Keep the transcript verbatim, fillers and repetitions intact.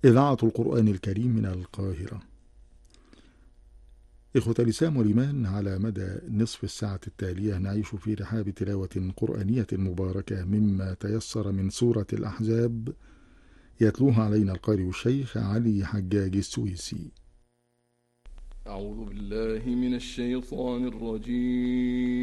إذاعة القرآن الكريم من القاهرة. إخوة الإسلام والإيمان، على مدى نصف الساعة التالية نعيش في رحاب تلاوة قرآنية مباركة مما تيسر من سورة الأحزاب، يتلوها علينا القارئ الشيخ علي حجاج السويسي. أعوذ بالله من الشيطان الرجيم.